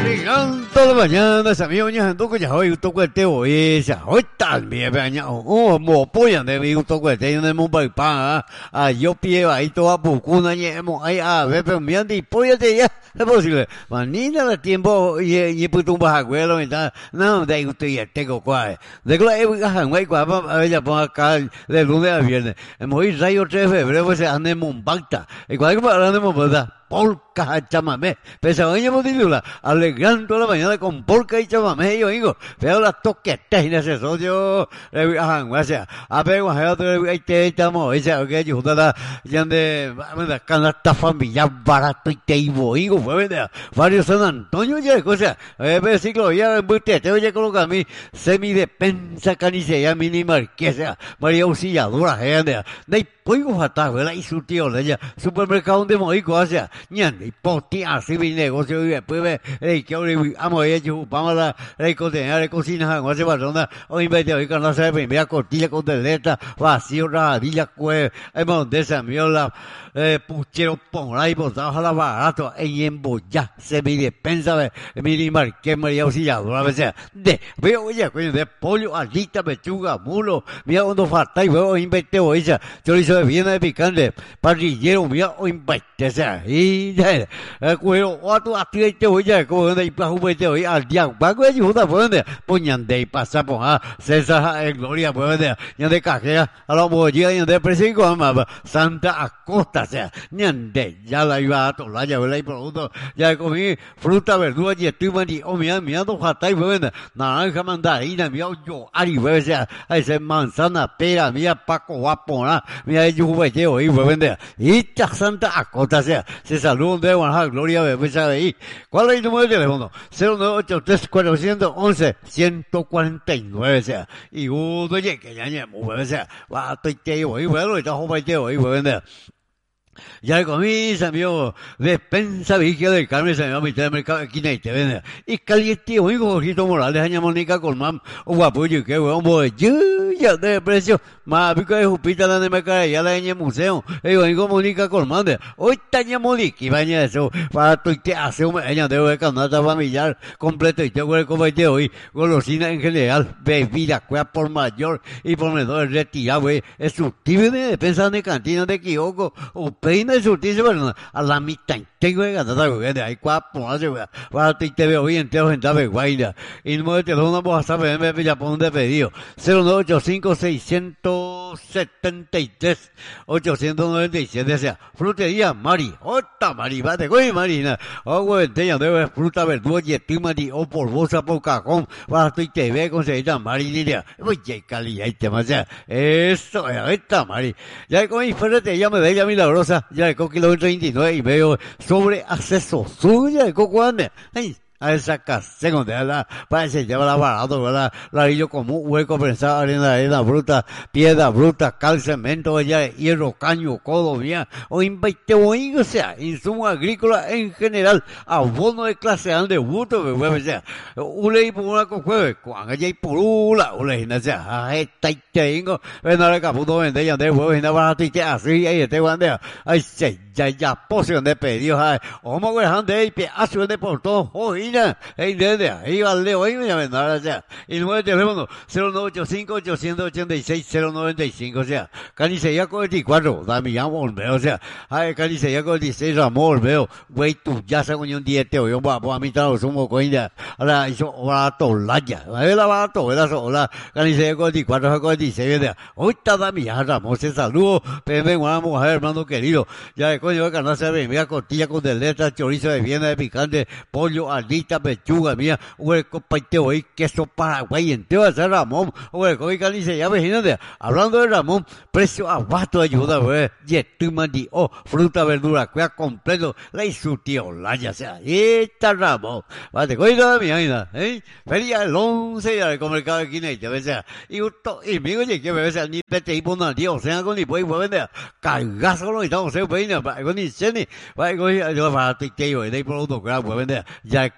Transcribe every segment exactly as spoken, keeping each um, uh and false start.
Toda la mañana sabía nhà hàng tôi có nhà hỏi tôi có tiêu ấy sẽ hỏi tàn bia bia nhau ô mồ bôi nhà này mình tôi có tiêu nên muốn bày ba à yếu bia vậy tôi bù cú nó nhẹ một ấy à về về miếng đi bôi thế ya thế bao nhiêu mà ní là tiempo ye ye bự tung bà quê rồi ta nó đây tôi ye tego quay de cái ấy cái hàng mấy quả mà bây giờ bà cả để luôn đấy à này mỗi ngày ở trên về về bây giờ anh em muốn bắt ta cái quả cái bà anh em muốn bắt ta porca chamamé. Pesadilla titula, alegrando toda la mañana con porca y chamamé. Yo digo, veo las toquetas y ese socio, le hagan, o sea, a ver, o sea, hay que estamos, o sea, que yo da ya de, me cana esta familia barato y te ibo, digo, fue de varios San Antonio, ya, o sea, eh, versículo, ya, usted, te oye colocar a mí, semi defensa caniceya minimal, que sea, María Auxiliadora, gente, de pollo fatal, ¿verdad? Y su tío, ya, supermercado donde moico, o sea, nhân thì bỏ tiền xử lý negocio y después ve el que hoy amo ella vamos a la el contener el cocina o se va a zona hoy me dio que no se ve me cortilla con deleta vacío radilla cue el monte se mió la eh puchero pon ahí botado a la barato en embolla se me despensa ve minimal que María Auxiliadora a veces de veo oye coño de pollo alita pechuga mulo mira cuando falta y veo invente hoy ya yo le hice bien de picante parrillero mira o invente sea y ya cuero otro atire te hoy ya como de pa hu te hoy al día ba que yo da pues de poñan de pasa por a César Gloria pues de ya de caje a lo bo ya de presigo ma Santa Acosta sea ñan de ya la iba a toda ya le producto ya comí fruta verdura y estoy mani o mira mira do fatai pues de naranja mandarina mira yo ari pues sea ese manzana pera mira paco guapo mira yo pues te hoy pues de y Santa Acosta sea se saludan de Guadalajara, Gloria Bebesa de ahí. ¿Cuál es el número de teléfono? cero nueve ocho tres cuatro once uno cuatro nueve, sea. Y uno oye, que ya ya muy sea. Va, estoy te hoy, bueno, está joven te hoy, bueno. Ya comienza, amigo, despensa vigia del Carmen, se me va a meter al mercado de esquina y te vende. Y caliente, oigo, Jorgito Morales, aña Mónica Colmán, o guapullo, que huevón, boy, ya de precio, más pica de Jupita, la de mercado, ya la aña museo, y oigo, Mónica Colmán, hoy taña Mónica, y baña eso, para tu te hace un año de hoy, canasta familiar, completo, y te voy a comer de hoy, golosina en general, bebida, cueva por mayor, y por menor retirado, güey, es su tibio de despensa de cantina de Kiyoko, o peina de surtirse, pero a la mitad tengo que ganar güey, de ahí cuatro hace güey, para ti te veo bien entero en Tabe Guaira, y no te lo vamos a saber en Japón de pedido, cero nueve ocho cinco seis siete tres ocho nueve siete, sea, frutería Mari, otra Mari, bate, güey, Marina, o güey, te ya debe fruta, verdura, y estimati, o polvosa, por cajón, para ti te ve con esta Mari, diría, oye, cali, ahí te más, eso, esta Mari, ya con mi frente, ya me de ella milagrosa, ya el kilómetro veintinueve y veo sobre acceso suya el coco ande. A esa casa donde la parece lleva la barato, ¿verdad? Ladrillo común, hueco prensado, arena, arena bruta, piedra bruta, cal, cemento, ya, hierro, caño, codo, mía, o invite o sea, insumo agrícola en general, abono de clase A de buto, o sea, ule y por una cojueve, cuando hay por una, ule, o sea, a esta y tengo, ven a la caputo, vende, ya de huevo, y nada barato, y te así, ahí te guandea, ay, se, ya, ya, posición de pedidos, ay, o mo, güey, ande, y pedazo de por todo, hoy, ahí desde ahí va Leo, ahí me llaman, ahora sea, y nueve teléfono, cero nueve ocho cinco ocho ocho seis cero nueve cinco, o sea, Caniceyaco veinticuatro, Damián Olveo, o sea, ay, Caniceyaco veintiséis, Ramón Olveo, güey, tú ya se coñó un diete, o yo, papo, a mí te lo sumo, coña, ahora, hizo, barato, laya, ahí la barato, ¿verdad? Hola, Caniceyaco veinticuatro, Jaco veintiséis, ¿verdad? Hoy está Damián, Ramón, se saludo, Pepe, una mujer, hermano querido, ya de coño, que no se ve, mira, costilla con deleta, chorizo de viena de picante, pollo, alita, pechuga, mía, hueco, paite, hoy, queso paraguay, entero a ser Ramón, hueco, y calice, ya imagínate, hablando de Ramón, precio abasto de ayuda, güey, y estoy mandi, oh, fruta, verdura, cuida completo, la y su tío, la ya sea, y está Ramón, vale, cuida de mi aina, eh, feria el once, ya de comer cada esquina, y te sea, y usto, y mi oye, que me ves ni pete y pon al tío, o sea, con ni puede, pues vender, cargazo, no, y estamos, se peina, para con ni cene, vale, con yo, para ti, que yo, y de ahí producto, claro, pues vender, ya,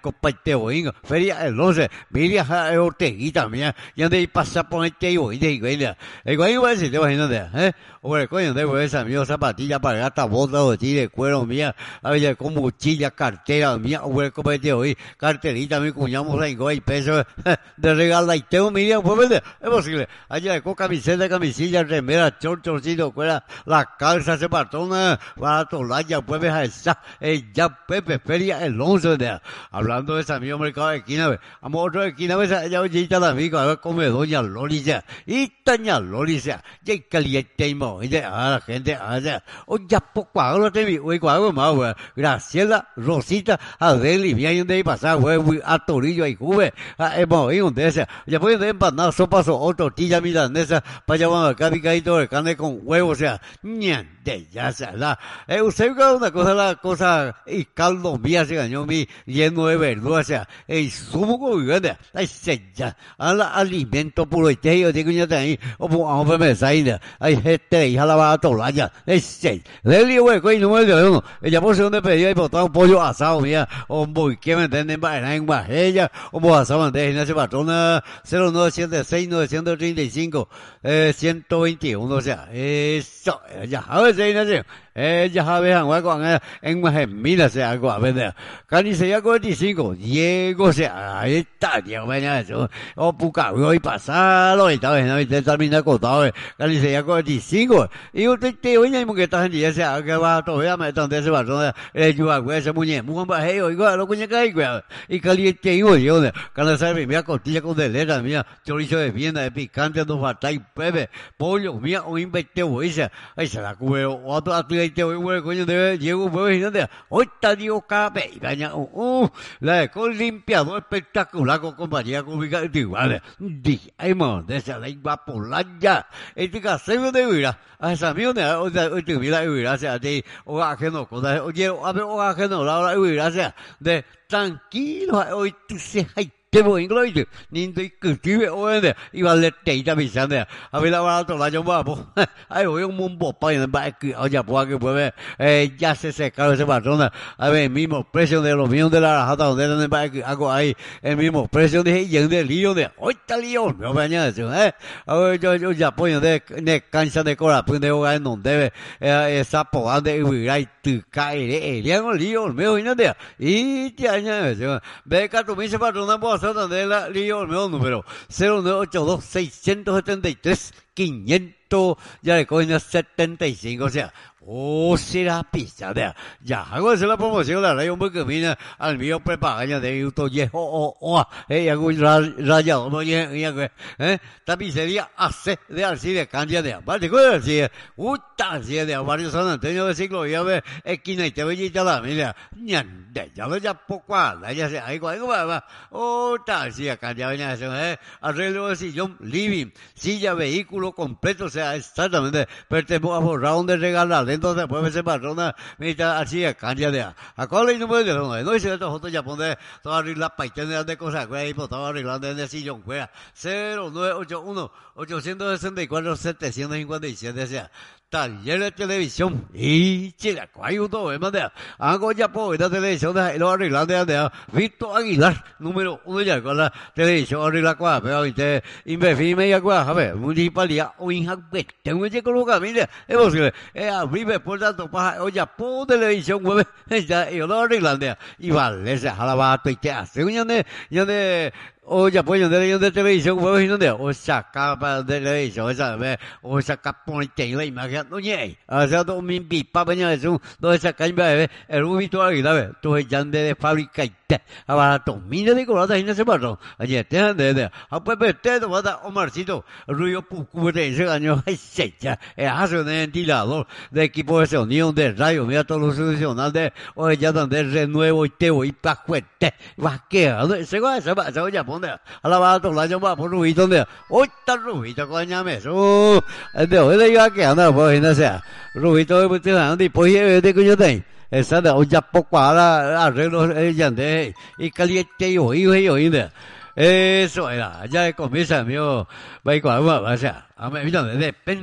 comparte hoy, feria el once, mira a Ortegui también, y ande y pasa por el te hoy de igual. El guay va a decir, te imaginas, ¿eh? O el coño de esa mía zapatilla para gata, bota o chile, cuero mía, a ver, como mochila, cartera mía, o el comparte hoy, carterita, mi cuñamos ahí, y peso de regalo, y tengo mira, pues, es posible. Allá con camiseta, camisilla, remera, chorchorcito, cuera, la calza, se patona, para tolaya, pues, a esa, ya, Pepe, feria el once de hablando de esa mío mercado de esquina, vamos otro de esquina, ya oye, la amiga, a ver, come doña Loricia, y taña Loricia, ya caliente, y de a la gente, allá, o ya poco hago, te vi, güey, cuago más, güey, Graciela, Rosita, Adeli, bien de ahí pasar, güey, a Torillo, ahí, güey, a hemos ido de esa, ya pueden de empanada, sopa, o tortilla milanesa, para allá, vamos acá, picadito de carne con huevo, o sea, ñante, ya se la, eh, usted una cosa, la cosa, y caldo mía se ganó mi lleno de verduras, o sea, el sumo con grande, ay, se ya, al alimento puro, y te yo digo, ya te ahí, o por a ver, me saída, hay gente, y jala va a tolaya, ese, le digo, güey, coño, no me dio uno, ella por donde pedía y botaba un pollo asado, mía, o un boy, que me entienden, para en ella, o un asado, de ese patrona, cero nueve siete seis nueve tres cinco, eh, ciento veintiuno, o sea, eso, ya, a ver, se dice, eh, ya sabes, en en más en mil, se algo a ver, cani se ya veinticinco, Diego, o sea, ahí está, Diego, venga, eso, o puca, voy pasarlo, y está bien, ahorita termina acotado, cani se ya veinticinco, y usted te oye, porque esta gente ya se haga que va todavía, me están de ese barón, el yuagüe, ese muñeco, muy bajo, igual, lo cuñeca ahí, y caliente, y yo, cuando se ve, mira, costilla con delera, mira, chorizo de vienda, de picante, dos batallas, pepe, pollo, mira, un invente, güey, ay, se la cubre, otro, te voy a coño de llego pues donde hoy está Dios cabe gaña uh la con limpiador espectacular con compañía cómica igual dije ay mon de esa ley va por la ya este caso de vida a esa mío de o sea hoy te mira y gracias de o ajeno con oye a ver o ajeno la hora y gracias de tranquilo hoy tú se hay te voy a incluir, ni de que tiene oende, y va a le te ya visando, a ver la barato la yo vamos, ay voy un mumbo pa en ba que oye pues que pues eh ya se secaron ese patrona, a ver el mismo precio de los millones de la rajata donde en ba que hago ahí, el mismo precio de y de lío de, hoy está lío, me baña eso, eh, a ver yo yo ya pues de de cancha de cora, pues de hogar no debe, eh esa poa de virai tu cae, el lío, me voy a decir, y ya ya eso, ve que tu mismo patrona de la lío el nuevo número cero nueve ocho dos seis siete tres quinientos ya le cogen setenta y cinco, o sea, oh, será pizza, de ya, hago esa la promoción, la radio muy que viene al mío preparaña de YouTube, ye, oh, oh, oh, eh, hago rayado, no, ye, ye, eh, tapicería hace de así de cambia de aparte, ¿cuál es así? Uta, así de varios San Antonio de ciclo, ya ve, esquina y te bellita la familia, ñande, ya ve ya poco, ya se, ahí, ahí, va, oh, tal, sí, acá ya venía eso, eh, arreglo de sillón, living, silla, vehículo completo, o sea, exactamente, pero te hemos ahorrado de regalar, entonces después ese patrona, mira, así, cambia de, a cuál es el número de teléfono, no dice estos otros ya pone, todas arreglas paitenes de cosas, güey, pues estaba arreglando en el sillón, güey, cero nueve ocho uno ocho sesenta y cuatro setecientos cincuenta y siete, o sea, taller de televisión, y chile, hay un todo, ¿verdad? Hago ya por la televisión, lo arreglando de Víctor Aguilar, número uno ya con la televisión, arregla cuá, pero ahorita, invertirme ya cuá, a ver, municipalidad, o hija, tengo que colocar, mira, es posible, eh, abrirme puertas, topas, oye, por televisión, güey, ya, yo lo arreglando, y vale, ese jalabato, y te hace, ya de, ya de, oye, pues yo de de televisión, güey, no de, o saca para de televisión, esa vez, o saca por el la imagen, no llegue, o sea, dos mil pipas, venía eso, no esa caña, el rubito Aguilar, tú ya de fábrica y te, abarato, mira de colada y no se paró, ayer te han de, de, a pues vete, no va a dar Omarcito, Ruyo Pucure, ese año, ay, se ya, el hace un ventilador de equipo de sonido de radio, mira todo lo solucional de, oye, ya donde renuevo y te voy pa' cuete, va quedando, ese va, ese va, ese va, ya pone, a la barato, la llama por Rubito, donde, hoy está Rubito, coñame, eso, de hoy le iba quedando, pues, no sé, Rubito, pues, te dan, y pues, de coño te, esa de hoy ya poco ahora arreglo ella de y caliente y oí y oí de eso era ya comienza mío va a ir con agua o sea a mí no depende